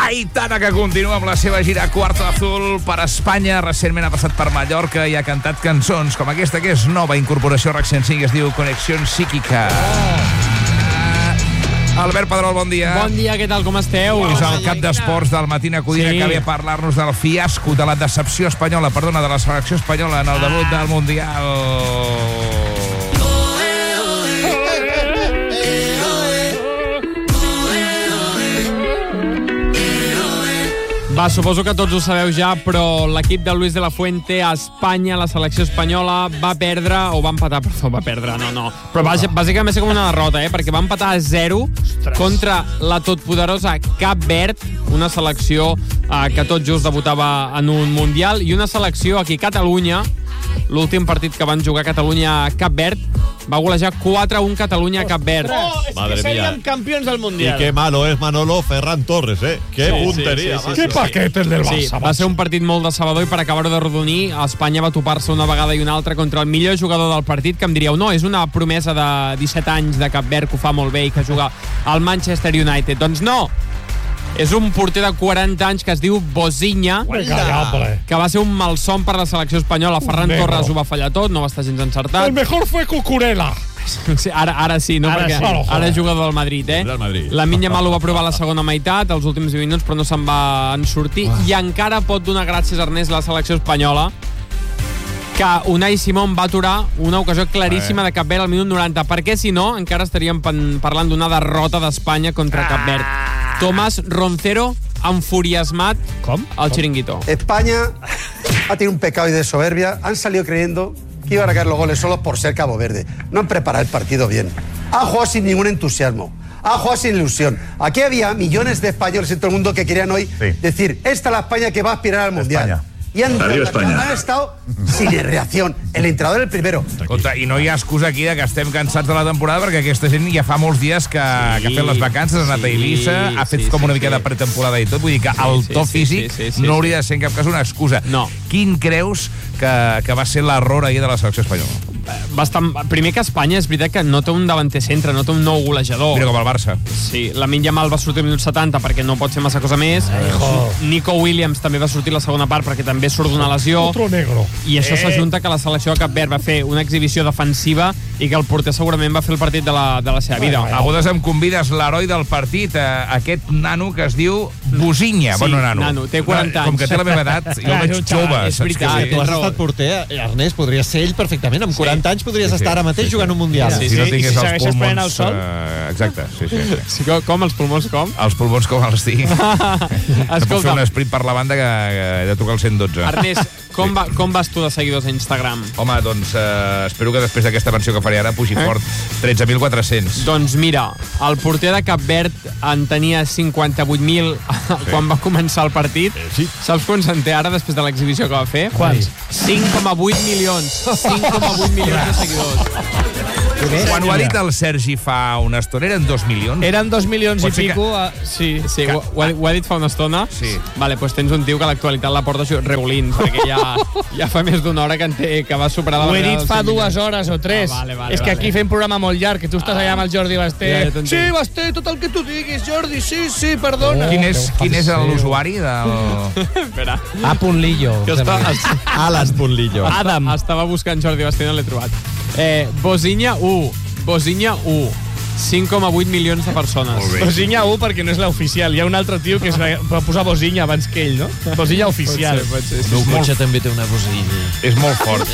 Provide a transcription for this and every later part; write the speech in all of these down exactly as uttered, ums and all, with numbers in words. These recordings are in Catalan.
Aitana, que continua amb la seva gira Cuarto Azul per Espanya. Recentment ha passat per Mallorca i ha cantat cançons com aquesta, que és nova incorporació recent, sí, que es diu Conexión Psíquica. Oh. Albert Pedrol, bon dia. Bon dia, què tal, com esteu? És el cap d'esports del Matina Codina, sí, que ve a parlar-nos del fiasco, de la decepció espanyola, perdona, de la selecció espanyola en el debut del Mundial. Va, suposo que tots ho sabeu ja, però l'equip de Luis de la Fuente a Espanya, la selecció espanyola, va perdre, o va empatar, perdó, va perdre, no, no. Però bàsicament va ser com una derrota, eh? Perquè va empatar a zero contra la totpoderosa Cap Verd, una selecció eh, que tot just debutava en un Mundial, i una selecció aquí a Catalunya, l'últim partit que van jugar a Catalunya a Cap Verd, va golejar quatre a un Catalunya a Cap Verd. Oh, es Madre que serían mía. campeones del Mundial. Y qué malo es Manolo Ferran Torres, ¿eh? Qué Sí, puntería. sí, sí, sí, macho. Qué paquetes del Sí, Barça. va ser un partit molt decebedor i per acabar-ho de rodonir, Espanya va topar-se una vegada i una altra contra el millor jugador del partit, que em diríeu, no, és una promesa de disset anys de Cap Verd que ho fa molt bé i que juga al Manchester United. Doncs no, és un porter de quaranta anys que es diu Bozinha, que va ser un malson per la selecció espanyola. Ferran Negro. Torres ho va fallar tot, no va estar gens encertat. El mejor fue Cucurella. Sí, ara, ara sí, no? Ara Perquè sí. ara és jugador del Madrid, eh? Del Madrid. Lamine Yamal ho va provar a la segona meitat, els últims vint minuts, però no se'n va en sortir. I encara pot donar gràcies, Ernest, a la selecció espanyola, que Unai Simón va aturar una ocasió claríssima de Cap Verd al minut noranta, perquè si no, encara estaríem parlant d'una derrota d'Espanya contra Cap Verd. Tomás Roncero, enfuriasmat al Chiringuito. España ha tenido un pecado y de soberbia. Han salido creyendo que iban a caer los goles solo por ser Cabo Verde. No han preparado el partido bien. Han jugado sin ningún entusiasmo. Han jugado sin ilusión. Aquí había millones de españoles en todo el mundo que querían hoy Sí. decir, esta es la España que va a aspirar al Mundial. España. Y han, Arriba España. han estado sin reacción. El entrenador el primero. Escolta, i no hi ha excusa aquí de que estem cansats de la temporada, perquè aquesta gent ja fa molts dies que, Sí, que ha fet les vacances, ha anat a Eivissa, sí, ha fet sí, com una sí, mica sí. de pretemporada i tot, vull dir que el Sí, to sí, físic sí, sí, sí, no sí. hauria de ser en cap cas una excusa. No. Quin creus que, que va ser l'error ahir de la selecció espanyola? Bastant, primer que Espanya és veritat que no té un davanter centre, no té un nou golejador. Mira com el Barça. Sí, Lamine Yamal va sortir al minut setanta perquè no pot fer massa cosa més. Nico Williams també va sortir la segona part perquè també surt d'una lesió. Otro negro. I això s'ajunta que la selecció de Cap Verd va fer una exhibició defensiva i que el porter segurament va fer el partit de la, de la seva vida. A bodes em convides l'heroi del partit, eh, aquest nano que es diu Bozinha. Sí, bueno, nano. nano, té quaranta Com anys. que té la meva edat, jo el veig jove. és saps veritat, què té vull dir? Tu has raó. estat porter, Ernest, podria ser ell perfectament. Amb quaranta anys podries Sí, sí. estar ara mateix Sí, sí. jugant un Mundial. Sí, Si no sí. tingués I si els segueixes pulmons... prenent el sol? Eh, exacte, sí, sí. sí. Sí, com, com els pulmons, com? Els pulmons com els tinc. Que puc fer Escolta, un esprit per la banda que, que he de trucar al cent i dotze. Ernest, com, va, com vas tu de seguidors a Instagram? Home, doncs eh, espero que després d'aquesta menció que faré ara pugi fort. tretze mil quatre-cents. Doncs mira, el porter de Cap Verd en tenia cinquanta-vuit mil quan va començar el partit. Sí. Saps quants en té ara després de l'exhibició que va fer? Quants? cinc coma vuit milions. cinc coma vuit milions de seguidors. Quan ho ha dit el Sergi fa una estona, eren dos milions. Eren dos milions Pot i ser que- pico. a- Sí. Sí, ho, ho, ha, ho ha dit fa una estona? Sí. Vale, doncs tens un tio que a l'actualitat la porta regulint, perquè ja, ja fa més d'una hora que, en té, que va superar la Ho he barrera dit dels fa cent dues milions. hores o tres. Ah, vale, vale, és que vale. aquí fem programa molt llarg, que tu estàs allà amb el Jordi Basté. Ja, ja t'entenc. Sí, Basté, tot el que tu diguis, Jordi, sí, sí, perdona. Quin és, quin és l'usuari del... Espera. A punt Lillo. Que està, Alan Punlillo. Adam. Estava buscant Jordi Basté i no l'he trobat. Eh, Bozinha u. Bozinha u. cinc coma vuit milions de persones. Molt bé. Bozinha u perquè no és l'oficial. Hi ha un altre tio que es va va posar Bozinha abans que ell, no? Bozinha oficial. Pot ser, pot ser. El meu cotxe també té una bocina. És molt fort.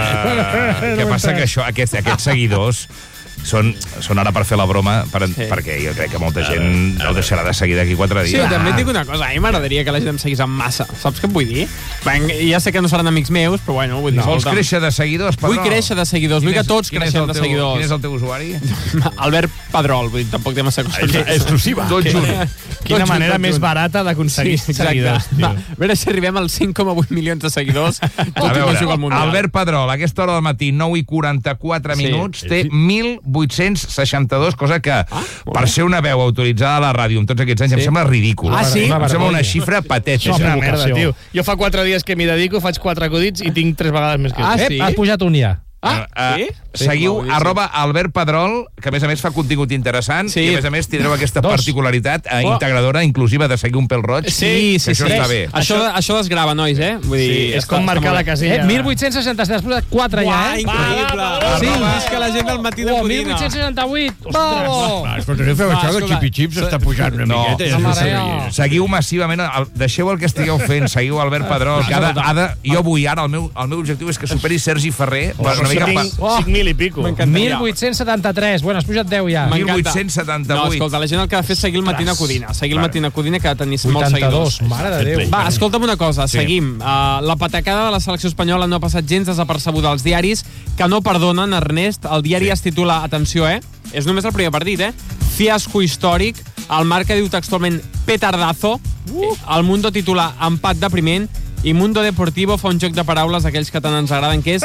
Uh, què passa que això, aquests, aquests seguidors són, són ara per fer la broma, per, Sí. perquè jo crec que molta gent el deixarà de seguir d'aquí quatre Sí, dies. també et dic una cosa, a mi m'agradaria que la gent em seguís en massa. Saps què et vull dir? Ben, ja sé que no seran amics meus, però bueno, vull dir, Vols escolta'm, créixer de seguidors, vull Pedrol? créixer de seguidors, vull Quin que és- tots quin és creixem el de teu- seguidors. Quin és el teu usuari? Albert Pedrol, vull dir, tampoc té massa coses. Exclusiva. Tot junt. Quina Tot manera junt, més tot junt. barata d'aconseguir Sí, exacte. seguidors, tio. Va, a veure si arribem als cinc coma vuit milions de seguidors, tot A i no veure, jugar al Mundial. Albert Pedrol, a aquesta hora del matí, nou i quaranta-quatre Sí. minuts, té mil vuit-cents seixanta-dos, cosa que, per ser una veu autoritzada a la ràdio en tots aquests anys, Sí. em sembla ridícul. Ah, sí? Em sembla vergonya. una xifra patètica. És una merda, provocació. tio. Jo fa quatre dies que m'hi dedico, faig quatre acudits i tinc tres vegades més que Ah, tu. sí? Has pujat un ja. Ah, Eh, sí? seguiu arroba Albert Pedrol, que a més a més fa contingut interessant, Sí. i a més a més tindreu aquesta Dos. particularitat eh, Oh. integradora, inclusiva, de seguir un pèl roig. Sí, sí, que això sí. està bé. Això, això desgrava, nois, eh? Vull dir, Sí, és està- com està marcar molt la bé. casella. Eh, mil vuit-cents seixanta-set, has posat quatre ja, Uah, eh? increïble. Va, va, va, Sí, va. visca la gent del matí de Oh, Codina. mil vuit-cents seixanta-vuit. Vamos! Ah, escolta, no feu Va, això, que el escolta, xipi-xips està pujant una no, miqueta. no ja marea. sabia. Seguiu massivament, el, deixeu el que estigueu fent, seguiu Albert Pedrol, que ha de, ha de, jo vull ara, el meu, el meu objectiu és que superi Sergi Ferrer, per una mica... Tinc Pa, cinc mil i pico. M'encantaria. mil vuit-cents setanta-tres. Bueno, has pujat deu ja. M'encanta. mil vuit-cents setanta-vuit. No, escolta, la gent el que ha de fer és seguir el Matina Codina. Seguir el Vale. Matina Codina, que ha de tenir molts vuitanta-dos, seguidors. mare de Déu. Va, escolta'm una cosa, Sí. seguim. Uh, la patacada de la selecció espanyola no ha passat gens desapercebuda als diaris, que no perdonen, Ernest. El diari Sí. es titula, atenció, eh? És només el primer partit, eh? Fiasco històric. El Marca diu textualment petardazo. Uh. El Mundo titula empat depriment. I Mundo Deportivo fa un joc de paraules d'aquells que tant ens agraden, que és...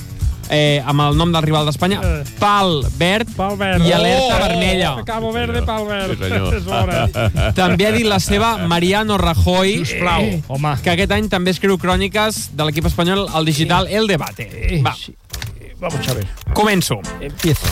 Eh, amb el nom del rival d'Espanya, pal verd, Pal verd. i alerta Oh! vermella. Cabo Verde, pal verd. Sí, senyor. És l'hora. També ha dit la seva Mariano Rajoy, Sisplau, home. que aquest any també escriu cròniques de l'equip espanyol al digital El Debate. Va, Vamos a ver. començo. Empieza.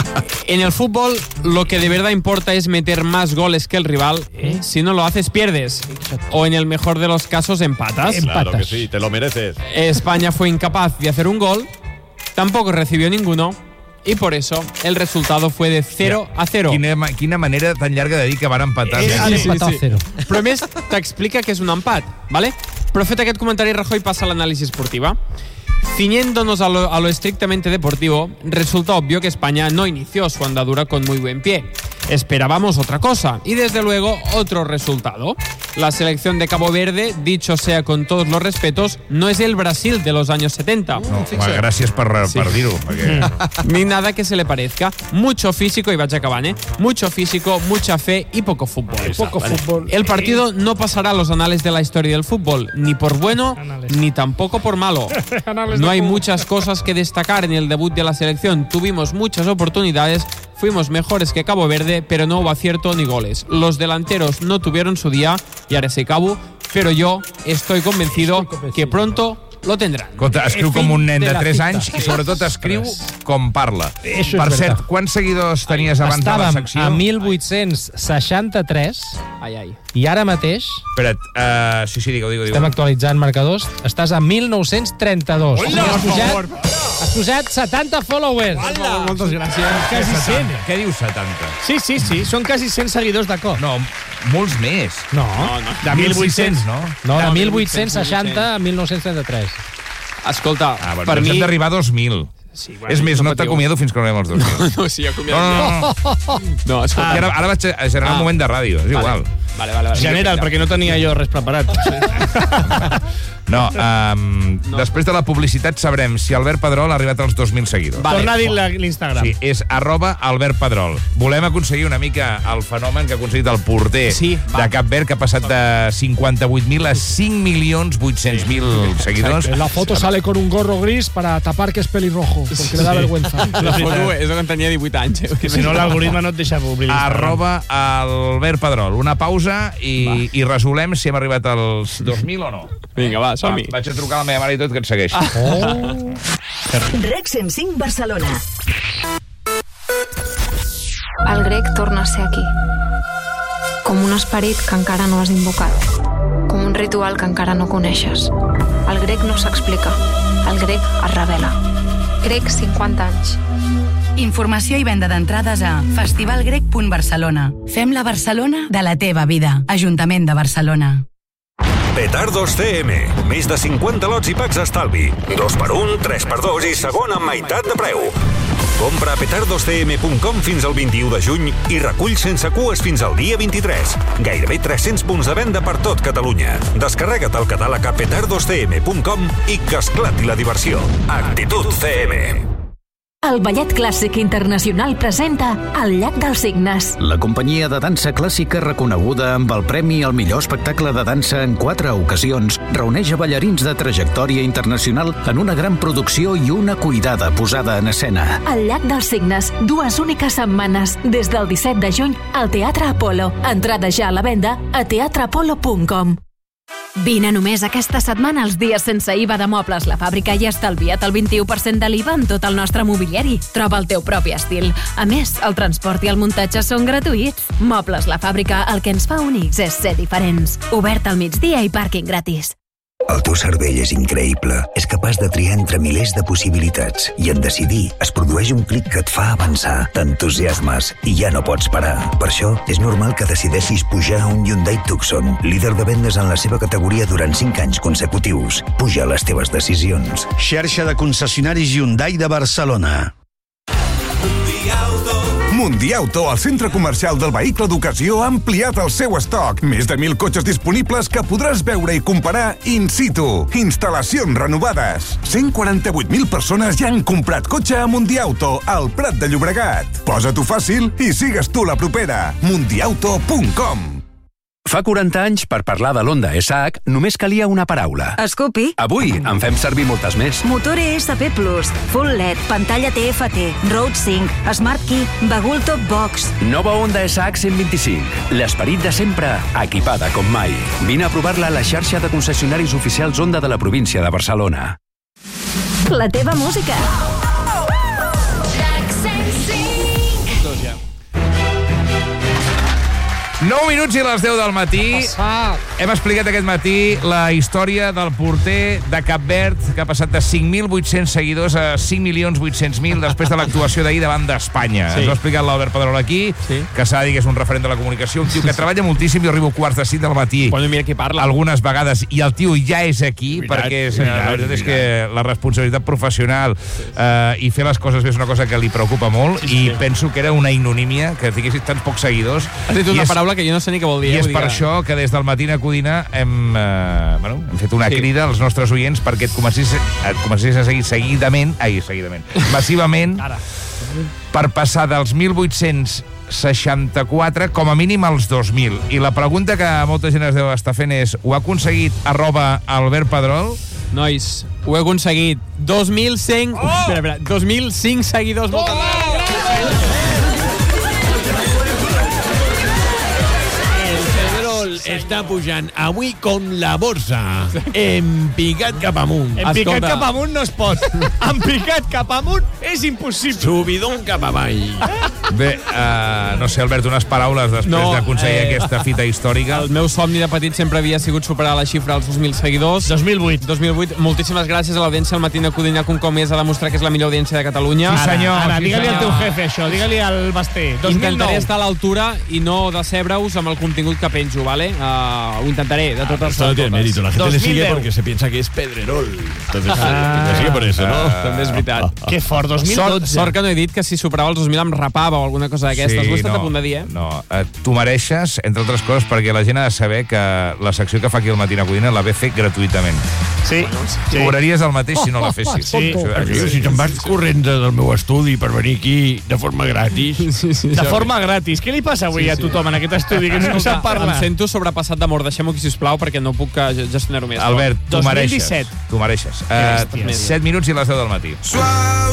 En el fútbol, lo que de verdad importa es meter más goles que el rival. Si no lo haces, pierdes. O en el mejor de los casos, empatas. Claro que sí, te lo mereces. España fue incapaz de hacer un gol, tampoco recibió ninguno, y por eso el resultado fue de cero a cero. Quina, ma- quina manera tan llarga de dir que van empatar. Eh, Han sí, empatat sí. cero. Però a més, t'explica que és un empat, ¿vale? Però fet aquest comentari, Rajoy passa a l'anàlisi esportiva. Ciñéndonos a lo, a lo estrictamente deportivo, resulta obvio que España no inició su andadura con muy buen pie. Esperábamos otra cosa y, desde luego, otro resultado. La selección de Cabo Verde, dicho sea con todos los respetos, no es el Brasil de los años setenta. No, home, gràcies per, per dir-ho. Perquè... Ni nada que se le parezca. Mucho físico, y vaig acabant, ¿eh? Mucho físico, mucha fe y poco fútbol. Poco fútbol. El partido no pasará a los anales de la historia del fútbol, ni por bueno, Anales. ni tampoco por malo. Anales No de hay fútbol. muchas cosas que destacar en el debut de la selección. Tuvimos muchas oportunidades, fuimos mejores que Cabo Verde, pero no hubo acierto ni goles. Los delanteros no tuvieron su día, y ara se acabo, pero yo estoy convencido que pronto lo tendrán. Escolta, escriu com un nen de tres anys i sobretot escriu com parla. Eso Per es cert, verdad. quants seguidors tenies abans de la Estàvem secció? a mil vuit-cents seixanta-tres Ai, ai. i ara mateix Espera't, uh, sí, sí, digue-ho, digue-ho. estem actualitzant marcadors. Estàs a mil nou-cents trenta-dos. Hola, has, per pujat, favor. has posat setanta followers. Moltes gràcies. Quasi cent. Què dius setanta? Sí, sí, sí, són quasi cent seguidors de cop. No, molts més. No, De mil vuit-cents, no? no, de No, mil vuit-cents seixanta a mil nou-cents trenta-tres. Escolta, Ah, bueno, per doncs mi... hem d'arribar a dos mil. Sí, bueno, És més, no patiu. t'acomiado fins que no arribem als dos mil. No, sí, No, acomiadat. no, no. no. No, escolta. Ah, ara, ara vaig a generar Ah. un moment de ràdio, és igual. Vale, vale, vale. General, perquè no tenia jo res preparat. No, um, no, després de la publicitat sabrem si Albert Pedrol ha arribat als dos mil seguidors. Vale. Torna a dir la- l'Instagram. Sí, és arroba Albert Pedrol. Volem aconseguir una mica el fenomen que ha aconseguit el porter Sí, va. de Cap Verd, que ha passat de cinquanta-vuit mil a cinc milions vuit-cents mil seguidors. En la foto sale con un gorro gris para tapar que es pelirrojo, porque le da vergüenza. La foto és quan tenia divuit anys. Eh? Si no, l'algoritme no et deixa obrir l'Instagram. Arroba Albert Pedrol. Una pausa i, i resolem si hem arribat als dos mil o no. Vinga, va, som-hi. Va, vaig a trucar a la meva mare i tot, que ens segueix. Rec cent cinc Barcelona. El grec torna a ser aquí. Com un esperit que encara no has invocat. Com un ritual que encara no coneixes. El grec no s'explica. El grec es revela. Grec, cinquanta anys. Informació i venda d'entrades a festivalgrec punt barcelona. Fem la Barcelona de la teva vida. Ajuntament de Barcelona. Petardos C M. Més de cinquanta lots i packs estalvi. dos per un, tres per dos i segon amb meitat de preu. Compra a petardos c m punt com fins al vint-i-u de juny i recull sense cues fins al dia vint-i-tres. Gairebé tres-cents punts de venda per tot Catalunya. Descarrega't el catàleg a petardos c m punt com i que esclati la diversió. Actitud C M. El Ballet Clàssic Internacional presenta El Llac dels Cignes. La companyia de dansa clàssica reconeguda amb el premi al millor espectacle de dansa en quatre ocasions reuneix a ballarins de trajectòria internacional en una gran producció i una cuidada posada en escena. El Llac dels Cignes, dues úniques setmanes, des del disset de juny al Teatre Apolo. Entrada ja a la venda a teatre apolo punt com. Vine només aquesta setmana als dies sense I V A de Mobles La Fàbrica i estalvia't el vint-i-u per cent de l'I V A en tot el nostre mobiliari. Troba el teu propi estil. A més, el transport i el muntatge són gratuïts. Mobles La Fàbrica, el que ens fa únics és ser diferents. Obert al migdia i pàrquing gratis. El teu cervell és increïble. És capaç de triar entre milers de possibilitats. I en decidir es produeix un clic que et fa avançar. T'entusiasmes i ja no pots parar. Per això, és normal que decideixis pujar a un Hyundai Tucson, líder de vendes en la seva categoria durant cinc anys consecutius. Puja les teves decisions. Xarxa de concessionaris Hyundai de Barcelona. Mundiauto, el centre comercial del vehicle d'ocasió, ha ampliat el seu estoc. Més de mil cotxes disponibles que podràs veure i comparar in situ. Instal·lacions renovades. cent quaranta-vuit mil persones ja han comprat cotxe a Mundiauto, al Prat de Llobregat. Posa-t'ho fàcil i sigues tu la propera. mundiauto punt com. Fa quaranta anys, per parlar de l'Honda S H, només calia una paraula. Scoopy. Avui en fem servir moltes més. Motor E S P Plus, Full L E D, pantalla T F T, Road Sync, Smart Key, Bagul Top Box. Nova Honda S H cent vint-i-cinc. L'esperit de sempre, equipada com mai. Vine a provar-la a la xarxa de concessionaris oficials Honda de la província de Barcelona. La teva música. nou minuts i les deu del matí. Hem explicat aquest matí la història del porter de Cap Verd, que ha passat de cinc mil vuit-cents seguidors a cinc milions vuit-cents mil després de l'actuació d'ahir davant d'Espanya. Sí. Ens ho ha explicat l'Albert Pedrol aquí, sí. Que s'ha de dir que és un referent de la comunicació, un tio que treballa moltíssim. Jo arribo a quarts de cinc del matí. Bueno, mira qui parla. Algunes vegades, i el tio ja és aquí, mirat, perquè és, mirat, la veritat és que la responsabilitat professional eh, i fer les coses bé és una cosa que li preocupa molt, sí, sí. I penso que era una ignomínia que tinguessis tants pocs seguidors. Has dit una paraula que jo no sé ni què vol dir. I és eh? per això que des del Matina Codina hem, eh, bueno, hem fet una sí. crida als nostres oients perquè et comencis, et comencis a seguir seguidament, ai, seguidament, massivament, per passar dels mil vuit-cents seixanta-quatre com a mínim als dos mil. I la pregunta que molta gent es deu estar fent és: ho ha aconseguit arroba Albert Pedrol? Nois, ho he aconseguit. dos mil cent... Oh! Espera, espera. dos mil cinc seguidors. Moltes gràcies. Està pujant avui com la borsa, en picat cap amunt. En picat cap amunt no es pot. En picat cap amunt és impossible. Subidon cap avall. Bé, uh, no sé, Albert, unes paraules després no, d'aconseguir eh, aquesta fita històrica. El meu somni de petit sempre havia sigut superar la xifra dels dos mil seguidors. dos mil vuit. dos mil vuit. Moltíssimes gràcies a l'audiència al Matina Codina punt com, és a demostrar que és la millor audiència de Catalunya. Sí, senyor. Ara, ara sí, digue-li senyor. al teu jefe això, digue-li al Basté. dos mil nou. Intentaré estar a l'altura i no decebre-us amb el contingut que penjo, ¿vale? Uh, ho intentaré, de totes formes. Ah, no tiene mérito, la gente le sigue porque se piensa que es Pedrerol. Entonces, ah, le sigue por eso, ¿no? Ah, també és veritat. Que fort, dos mil dotze. Sort, sort que no he dit que si superava els dos mil em rapava o alguna cosa d'aquestes. Sí, ho he estat no, a punt de dir, eh? No, eh, tu mereixes, entre altres coses, perquè la gent ha de saber que la secció que fa aquí al Matina Codina la ve fer gratuïtament. Sí. sí. Cobraries el mateix si no la fessis. Sí. Perquè si te'n vas corrent del meu estudi per venir aquí de forma gratis... Sí, sí, de forma gratis. Què li passa avui sí, sí. a tothom en aquest estudi que no sap parlar? Em sento sobrepassat d'amor. Deixem-ho aquí, sisplau, perquè no puc gestionar-ho més. Albert, tu dos mil mereixes. disset. Tu mereixes. Uh, set minuts i les deu del matí.